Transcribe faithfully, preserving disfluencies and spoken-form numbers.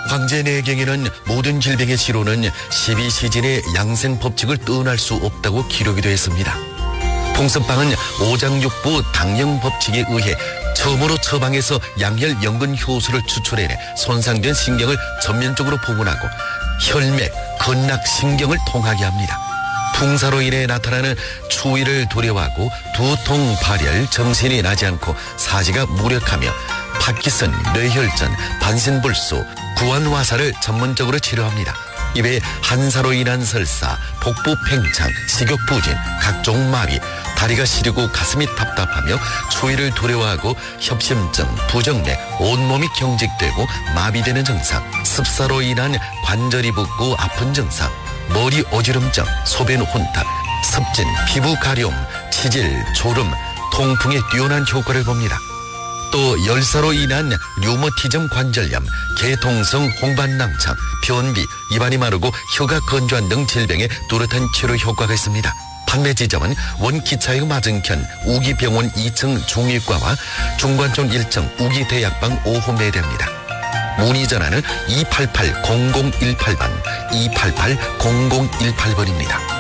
황제내경에는 모든 질병의 치료는 십이 시즌의 양생 법칙을 떠날 수 없다고 기록이 되어 있습니다. 풍선빵은 오장육부 당형 법칙에 의해 처음으로 처방해서 양혈 연근 효소를 추출해내 손상된 신경을 전면적으로 복원하고 혈맥, 근락, 신경을 통하게 합니다. 풍사로 인해 나타나는 추위를 두려워하고 두통, 발열, 정신이 나지 않고 사지가 무력하며 파키슨, 뇌혈전, 반신불수, 구안화사를 전문적으로 치료합니다. 이외에 한사로 인한 설사, 복부 팽창, 식욕부진, 각종 마비, 다리가 시리고 가슴이 답답하며 추위를 두려워하고 협심증, 부정맥, 온몸이 경직되고 마비되는 증상, 습사로 인한 관절이 붓고 아픈 증상, 머리 어지럼증, 소변 혼탁, 습진, 피부 가려움, 치질, 졸음, 통풍에 뛰어난 효과를 봅니다. 또 열사로 인한 류머티즘 관절염, 개통성 홍반낭창, 변비, 입안이 마르고 혀가 건조한 등 질병에 뚜렷한 치료 효과가 있습니다. 판매 지점은 원기차역 맞은편 우기병원 이 층 중위과와 중관촌 일 층 우기대약방 오 호 매대입니다. 문의 전화는 이팔팔 공공일팔 번, 이팔팔 공공일팔 번입니다.